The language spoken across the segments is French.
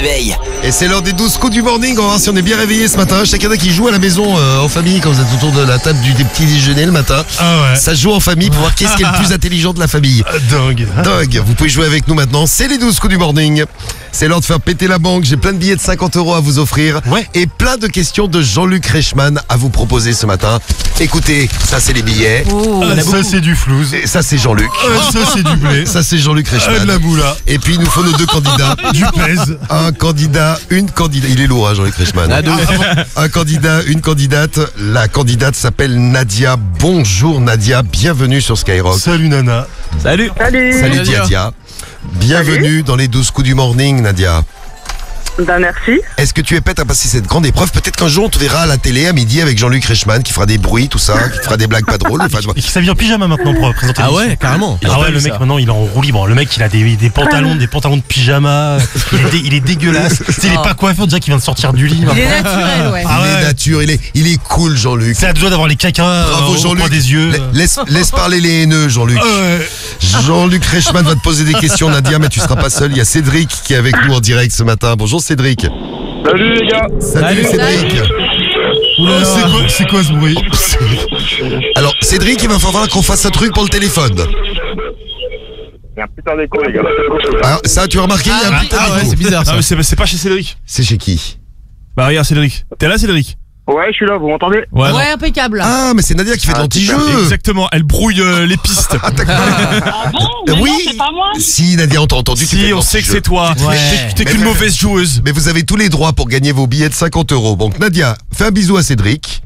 Veille. Et c'est l'heure des 12 coups du morning. On va voir si on est bien réveillé ce matin. Chacun qui joue à la maison en famille quand vous êtes autour de la table des petits déjeuners le matin. Ah ouais. Ça joue en famille pour voir qui est le plus intelligent de la famille. Dingue. Dingue. Vous pouvez jouer avec nous maintenant. C'est les 12 coups du morning. C'est l'heure de faire péter la banque. J'ai plein de billets de 50 € à vous offrir. Ouais. Et plein de questions de Jean-Luc Reichmann à vous proposer ce matin. Écoutez, ça c'est les billets. Ça c'est du flouze. Et ça c'est Jean-Luc. Ça c'est du blé. Ça c'est Jean-Luc Reichmann. De la moula. Et puis il nous faut nos deux candidats. Du pèse. Un candidat, une candidate. Il est lourd, hein, Jean-Luc Reichmann. Un candidat, une candidate. La candidate s'appelle Nadia. Bonjour Nadia, bienvenue sur Skyrock. Salut Nana. Salut. Salut Nadia. Bienvenue dans les 12 coups du morning, Nadia. Ben merci. Est-ce que tu es prête à passer cette grande épreuve? Peut-être qu'un jour on te verra à la télé à midi avec Jean-Luc Reichmann qui fera des bruits, tout ça, qui fera des blagues pas drôles. Enfin, Et qui s'habille en pyjama maintenant pour présenter l'émission. ouais, carrément. Ah ouais, le mec maintenant il est en roue libre. Le mec il a des pantalons de pyjama. Il est dégueulasse. Tu sais, il est pas coiffé, on dirait qu'il vient de sortir du lit. Il est naturel, ouais. Ah il est ouais. nature, il est cool, Jean-Luc. C'est à deux doigts d'avoir les caca Bravo au coin Jean-Luc. des yeux. Laisse parler les haineux, Jean-Luc. Jean-Luc Reichmann va te poser des questions, Nadia, mais tu seras pas seul. Il y a Cédric qui est avec nous en direct ce matin. Bonjour Cédric. Salut les gars. Salut Cédric. Oula, c'est quoi ce bruit? Alors Cédric, il va falloir qu'on fasse un truc pour le téléphone. Il y a un putain d'écho les gars. Alors, ça, tu as remarqué, il y a un putain d'écho. c'est bizarre ça. Ah mais c'est pas chez Cédric. C'est chez qui? Bah regarde Cédric. T'es là Cédric? Ouais, je suis là, vous m'entendez? Ouais, impeccable. Ah, mais c'est Nadia qui fait de l'anti-jeu. Exactement, elle brouille les pistes. Ah, d'accord. Ah bon? Mais Oui. non, c'est pas moi. Si, Nadia, on t'a entendu. tu fais Si, de on sait que l'anti-jeu. c'est toi. T'es qu'une mauvaise joueuse. Mais vous avez tous les droits pour gagner vos billets de 50 €. Donc Nadia, fais un bisou à Cédric.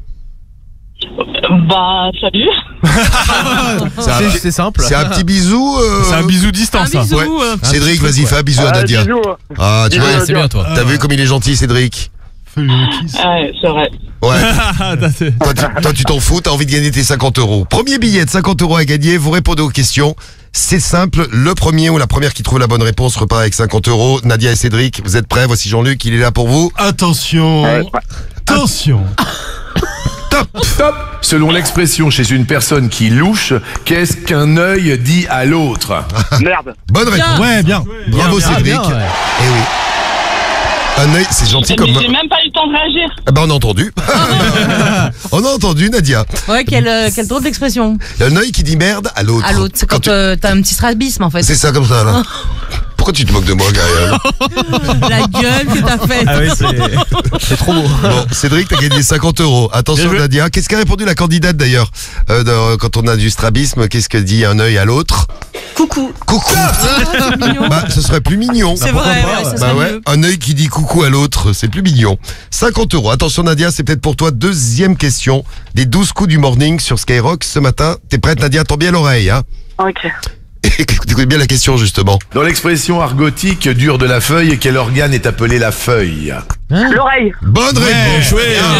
Bah, salut. C'est simple. C'est un petit bisou. C'est un bisou distant Un ça. bisou. Ouais. Cédric, vas-y, fais un bisou à Nadia. Bisous. Ah, tu Bisous, vois, Nadia. C'est bien toi. t'as vu comme il est gentil, Cédric? Ouais, c'est vrai. Ouais. Toi, tu t'en fous, t'as envie de gagner tes 50 €. Premier billet de 50 € à gagner, vous répondez aux questions. C'est simple, le premier ou la première qui trouve la bonne réponse repart avec 50 €. Nadia et Cédric, vous êtes prêts? Voici Jean-Luc, il est là pour vous. Attention. Ouais. Attention. Top. Selon l'expression chez une personne qui louche, qu'est-ce qu'un œil dit à l'autre? Merde. Bonne réponse. Ouais, bien. Bravo Bien, Cédric. bien, ouais. Eh oui. Un œil, c'est gentil Mais comme... j'ai même pas eu le temps de réagir. Ah bah on a entendu. On a entendu Nadia. Ouais, quelle drôle d'expression. Un œil qui dit merde à l'autre. À l'autre, c'est quand t'as un petit strabisme en fait. C'est ça comme ça là. Pourquoi tu te moques de moi, Gaël? La gueule que t'as faite. Ah oui, c'est trop beau. Bon, Cédric, t'as gagné 50 €. Attention Bien joué. Nadia, qu'est-ce qu'a répondu la candidate d'ailleurs quand on a du strabisme, qu'est-ce que dit un œil à l'autre? Coucou. Coucou. C'est mignon. Bah, ce serait plus mignon. C'est vrai, ouais, ça Bah serait ouais, mieux. un œil qui dit coucou à l'autre, c'est plus mignon. 50 €. Attention Nadia, c'est peut-être pour toi deuxième question des 12 coups du morning sur Skyrock ce matin. T'es prête Nadia? Tends bien l'oreille, hein. Ok. Écoute bien la question justement. Dans l'expression argotique dure de la feuille, quel organe est appelé la feuille? L'oreille. Bonne réponse. joué.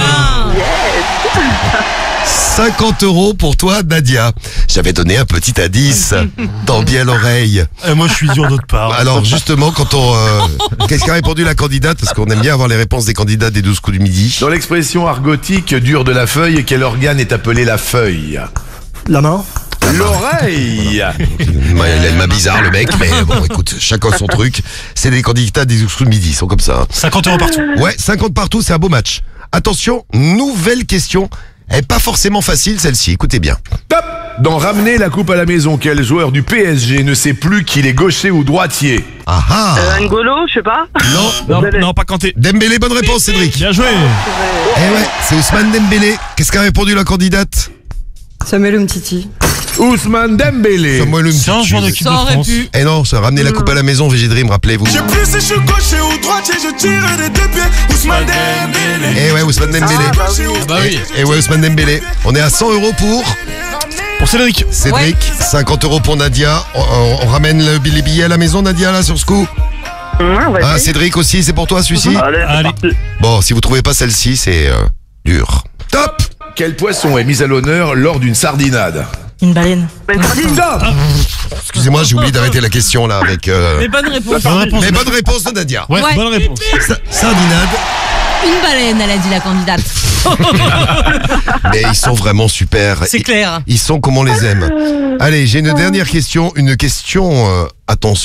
50 € pour toi Nadia. J'avais donné un petit indice. Tends bien l'oreille. Moi je suis dur d'autre part. Alors justement, quand on... qu'est-ce qu'a répondu la candidate? Parce qu'on aime bien avoir les réponses des candidats des 12 coups du midi. Dans l'expression argotique dure de la feuille, quel organe est appelé la feuille? La main. L'oreille. Il a une main bizarre le mec, mais bon écoute, chacun son truc. C'est des candidats des 12 coups du midi, ils sont comme ça. Hein. 50 € partout. Ouais, 50 partout, c'est un beau match. Attention, nouvelle question. Elle n'est pas forcément facile celle-ci, écoutez bien. Top. Dans Ramener la coupe à la maison, quel joueur du PSG ne sait plus qu'il est gaucher ou droitier? Ah ah. N'Golo, je sais pas. Non, Non, pas Kanté. Dembélé, bonne réponse Cédric. Bien joué. Eh ouais, c'est Ousmane Dembélé. Qu'est-ce qu'a répondu la candidate? Samuel Umtiti. Ousmane Dembélé. Samuel C'est un Umtiti. joueur d'équipe de Ça aurait France. pu. Eh non, ça ramener la coupe à la maison, VG Dream, rappelez-vous. Je plus si je suis gaucher ou droitier, je tire des deux pieds. Ousmane Dembélé. Eh ouais, Ousmane Dembélé. Bah oui. Eh ouais, Ousmane Dembélé. On est à 100 € pour Cédric. Cédric, 50 € pour Nadia. On ramène les billets à la maison, Nadia, là, sur ce coup. Ouais, on va Ah, essayer. Cédric aussi, c'est pour toi, celui-ci? Allez, c'est Allez. parti. Bon, si vous trouvez pas celle-ci, c'est dur. Top. Quel poisson est mis à l'honneur lors d'une sardinade? Une baleine. Ben, sardine. Excusez-moi, j'ai oublié d'arrêter la question, là, avec... Mais bonne réponse. Bonne réponse. Mais bonne réponse de Nadia. Ouais, Ouais. bonne réponse. Sardinade. Une baleine, elle a dit la candidate. Mais ils sont vraiment super. C'est clair. Ils sont comme on les aime. Allez, j'ai une dernière question. Une question, attention,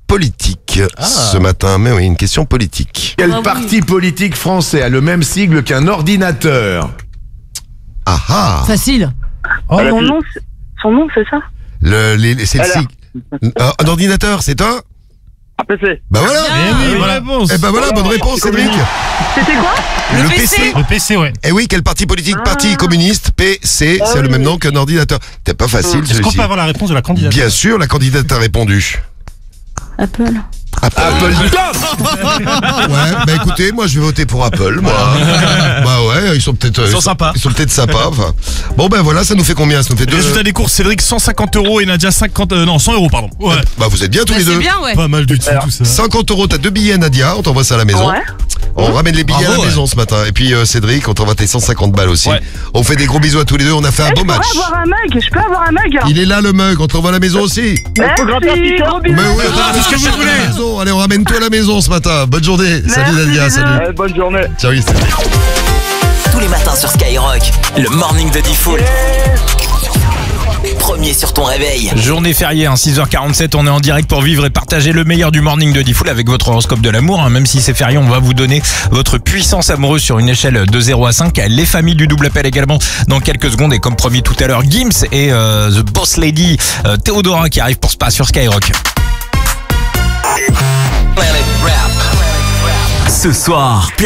politique ce matin. Mais oui, une question politique. Quel Ah oui. parti politique français a le même sigle qu'un ordinateur? Ah ah. Facile. Oh, Son nom, c'est ça? C'est le Alors. sigle. Un ordinateur, c'est un. APC. Bah voilà. Eh oui, bonne réponse. Eh ben voilà, bonne réponse, Cédric. C'était quoi? Le PC. Le PC, ouais. Eh oui, quel parti politique? Parti communiste, PC, c'est le même nom qu'un ordinateur. C'était pas facile, Est-ce qu'on celui-ci. peut avoir la réponse de la candidate? Bien sûr, la candidate a répondu. Apple. Apple. Ouais, bah écoutez, moi je vais voter pour Apple, moi. Bah ouais, ils sont peut-être Ils sont sympas. Ils sont peut-être sympas. Enfin. Bon ben voilà, ça nous fait combien? Ça nous fait deux. Résultat des courses, Cédric 150 € et Nadia 100 € pardon. Ouais. Bah vous êtes bien tous Bah, les c'est deux. bien, ouais. Pas mal du tout, tout ça. 50 €, t'as 2 billets Nadia, on t'envoie ça à la maison. Ouais. On ramène les billets Bravo, à la ouais. maison ce matin. Et puis Cédric, on t'envoie tes 150 balles aussi. Ouais. On fait des gros bisous à tous les deux, on a fait un Je beau pourrais match. avoir un mug? Je peux avoir un mug? Il est là le mug, on t'envoie à la maison aussi. Merci, gros bisous. Mais oui, tout ce que vous voulez. Allez, on ramène tout à la maison ce matin. Bonne journée. Salut Nadia, bisous. salut. Bonne journée. Ciao, Yves. Tous les matins sur Skyrock, le morning de Diffoul. Premier sur ton réveil. Journée fériée, 6h47, on est en direct pour vivre et partager le meilleur du morning de Diffoul avec votre horoscope de l'amour. Même si c'est férié, on va vous donner votre puissance amoureuse sur une échelle de 0 à 5. Les familles du double appel également dans quelques secondes. Et comme promis tout à l'heure, Gims et The Boss Lady Théodora qui arrivent pour Spa sur Skyrock. Ce soir,